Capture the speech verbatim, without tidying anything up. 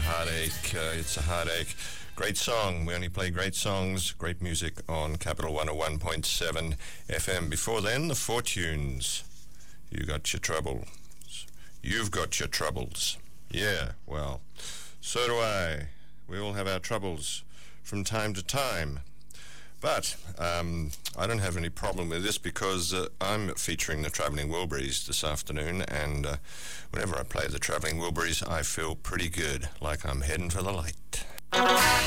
Heartache. Uh, it's a heartache. Great song. We only play great songs, great music on Capital one oh one point seven F M. Before then, the Fortunes. You got your troubles. You've got your troubles. Yeah, well, so do I. We all have our troubles from time to time. But um, I don't have any problem with this because uh, I'm featuring the Travelling Wilburys this afternoon, and uh, whenever I play the Travelling Wilburys, I feel pretty good, like I'm heading for the light.